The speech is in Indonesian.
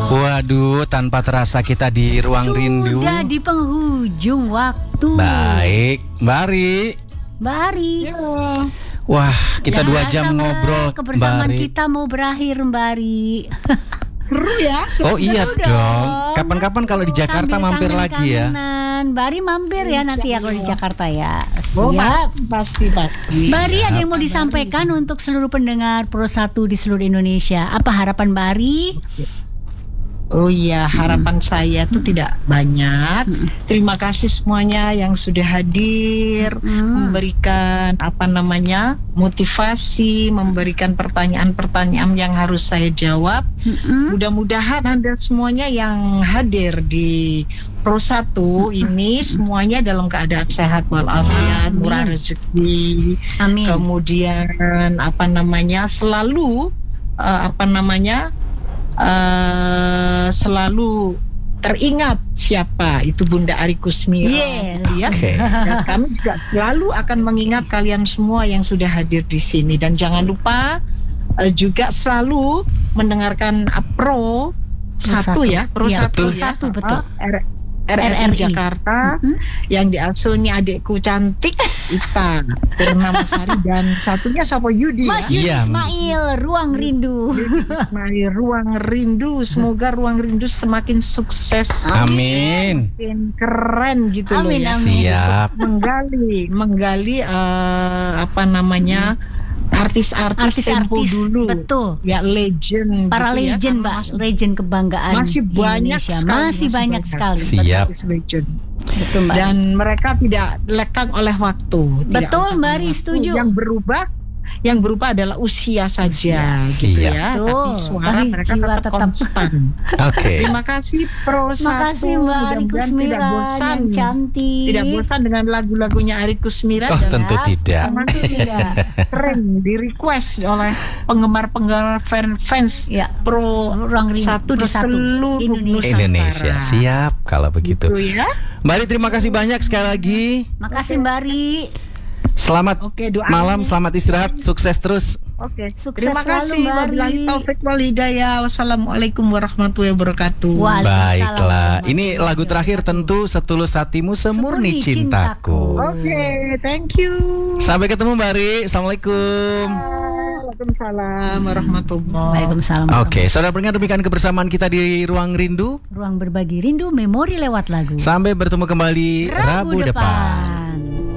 Waduh, tanpa terasa kita di ruang rindu. Sudah di penghujung waktu. Baik, Mbak Ari. Mbak Ari. Wah, kita 2 jam ngobrol, Mbak Kebersamaan Ari. kita mau berakhir, Mbak Ari. Seru ya. Oh iya Seru dong. Kapan-kapan kalau di Jakarta Sambil mampir lagi ya. kangen-kangenan. Mbak Ari mampir ya nanti ya kalau di Jakarta ya. Oh, Siap. pasti. Mbak Ari, ada yang mau disampaikan untuk seluruh pendengar Pro 1 di seluruh Indonesia? Apa harapan Mbak Ari? Oh iya, harapan saya tuh tidak banyak. Terima kasih semuanya yang sudah hadir, memberikan motivasi, memberikan pertanyaan-pertanyaan yang harus saya jawab. Mudah-mudahan Anda semuanya yang hadir di Pro 1 ini semuanya dalam keadaan sehat walafiat, murah rezeki. Amin. Kemudian selalu selalu teringat siapa itu Bunda Ari Kusmira. Yes. Ya. Oke. Dan kami juga selalu akan mengingat kalian semua yang sudah hadir di sini, dan jangan lupa juga selalu mendengarkan Pro 1 ya, Pro Iya, 1 Pro ya. 1, betul. RRI Jakarta yang diasuni adikku cantik Ita Purnamasari dan satunya siapa Yudi Mas ya. Yudi Iya. Ismail, Ruang Rindu. Ismail, Ruang Rindu. Semoga Ruang Rindu semakin sukses, Amin. semakin keren gitu Amin, loh ya. amin. Siap. Menggali artis-artis tempo Artis-artis, betul betul. ya, legend Para gitu ya, legend, karena Mbak, legend kebanggaan masih banyak Indonesia. sekali, Masih banyak sekali. Siap. artis legend. Betul, Mbak. Dan mereka tidak lekang oleh waktu. Tidak Betul, lekang Mbak oleh Ari, waktu. setuju. Yang berubah adalah usia saja gitu Siap. ya. Betul. Tapi suara Tapi mereka jiwa tetap tetap. konstan. Oke. Terima kasih Pro 1. Terima kasih Mbak Ari Mudah-mudahan Kusmira tidak bosan. yang cantik. Tidak bosan dengan lagu-lagunya Ari Kusmira, Oh, dan tentu tidak. semakin sering di request oleh penggemar fans Ya. Pro Ruang Rindu 1 di Pro 1 seluruh Indonesia. Indonesia. Siap kalau begitu. Gitu ya. Mbak Ari, terima kasih banyak sekali lagi. Makasih Mbak Ari. Selamat Oke, doain. malam, selamat istirahat, sukses terus. Oke. Sukses Terima selalu, kasih. Mbak Ari. Wabillahi taufik wal hidayah. Wassalamualaikum warahmatullahi wabarakatuh. Waalaikumsalam Baiklah, ini warahmatullahi lagu terakhir tentu Setulus Hatimu Semurni Semurni Cintaku. Cintaku. Oke, thank you. Sampai ketemu Mbak Ari. Assalamualaikum. Waalaikumsalam warahmatullahi. Waalaikumsalam. Oke, saudara pendengar, demikian kebersamaan kita di Ruang Rindu. Ruang berbagi rindu, memori lewat lagu. Sampai bertemu kembali Rabu depan.